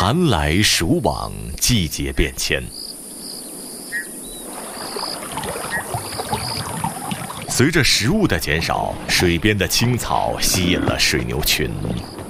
寒来暑往，季节变迁。随着食物的减少，水边的青草吸引了水牛群，